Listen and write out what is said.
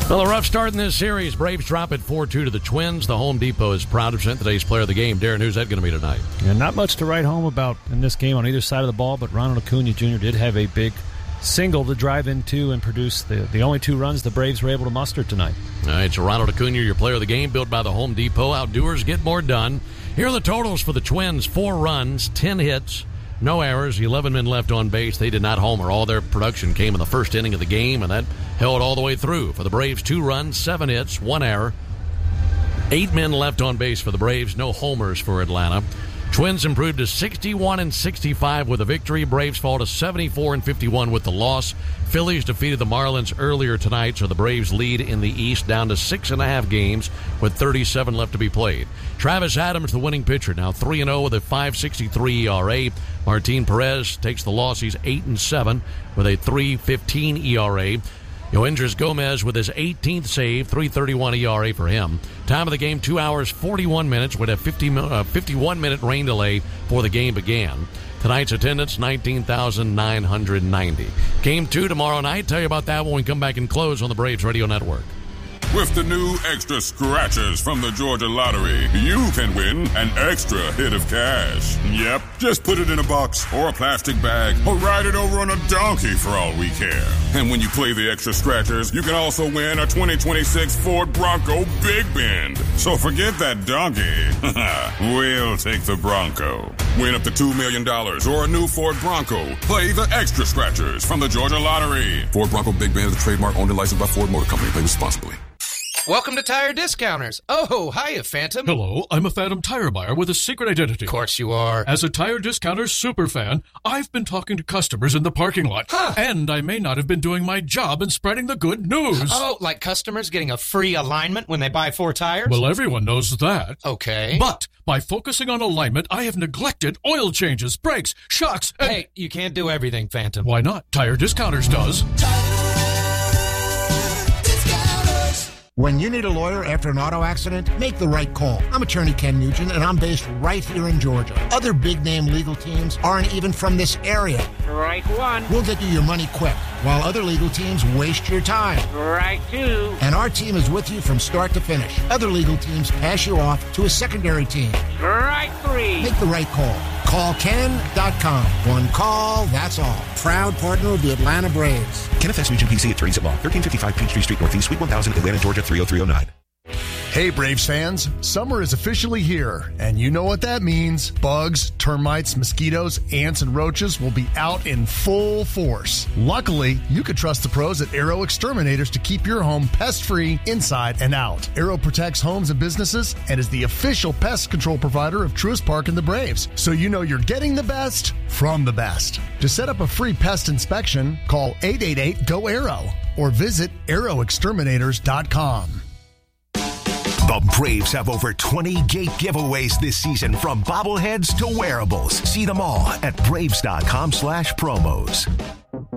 Well, a rough start in this series. Braves drop it 4-2 to the Twins. The Home Depot is proud to present today's player of the game. Darren, who's that going to be tonight? Yeah, not much to write home about in this game on either side of the ball, but Ronald Acuna Jr. did have a big single to drive into and produce the only 2 runs the Braves were able to muster tonight. All right, so Ronald Acuna, your player of the game, built by the Home Depot. Outdoers get more done. Here are the totals for the Twins. 4 runs, 10 hits, no errors, 11 men left on base. They did not homer. All their production came in the first inning of the game, and that held all the way through. For the Braves, 2 runs, 7 hits, 1 error. 8 men left on base for the Braves, no homers for Atlanta. Twins improved to 61-65 with a victory. Braves fall to 74-51 with the loss. Phillies defeated the Marlins earlier tonight, so the Braves lead in the East down to 6.5 games with 37 left to be played. Travis Adams, the winning pitcher, now 3-0 with a 5.63 ERA. Martin Perez takes the loss. He's 8-7 with a 3.15 ERA. Yoendris Gomez with his 18th save, 3.31 ERA for him. Time of the game, 2 hours, 41 minutes, with a 51-minute rain delay before the game began. Tonight's attendance, 19,990. Game 2 tomorrow night. Tell you about that when we come back and close on the Braves Radio Network. With the new extra scratchers from the Georgia Lottery, you can win an extra hit of cash. Yep, just put it in a box or a plastic bag or ride it over on a donkey for all we care. And when you play the extra scratchers, you can also win a 2026 Ford Bronco Big Bend. So forget that donkey. We'll take the Bronco. Win up to $2 million or a new Ford Bronco. Play the extra scratchers from the Georgia Lottery. Ford Bronco Big Bend is a trademark owned and licensed by Ford Motor Company. Play responsibly. Welcome to Tire Discounters. Oh, hiya, Phantom. Hello, I'm a Phantom tire buyer with a secret identity. Of course you are. As a Tire Discounters superfan, I've been talking to customers in the parking lot. Huh. And I may not have been doing my job in spreading the good news. Oh, like customers getting a free alignment when they buy 4 tires? Well, everyone knows that. Okay. But by focusing on alignment, I have neglected oil changes, brakes, shocks, and... Hey, you can't do everything, Phantom. Why not? Tire Discounters does. When you need a lawyer after an auto accident, make the right call. I'm attorney Ken Nugent, and I'm based right here in Georgia. Other big-name legal teams aren't even from this area. Right one. We'll get you your money quick, while other legal teams waste your time. Right two. And our team is with you from start to finish. Other legal teams pass you off to a secondary team. Right three. Make the right call. Call Ken.com. One call, that's all. Proud partner of the Atlanta Braves. Kenneth S. Nugent, PC, attorneys at law. 1355 Peachtree Street Northeast, Suite 1000, Atlanta, Georgia, 30309. Hey, Braves fans. Summer is officially here, and you know what that means. Bugs, termites, mosquitoes, ants, and roaches will be out in full force. Luckily, you can trust the pros at Arrow Exterminators to keep your home pest-free inside and out. Arrow protects homes and businesses and is the official pest control provider of Truist Park and the Braves, so you know you're getting the best from the best. To set up a free pest inspection, call 888-GO-ARROW or visit arrowexterminators.com. The Braves have over 20 gate giveaways this season, from bobbleheads to wearables. See them all at Braves.com/promos.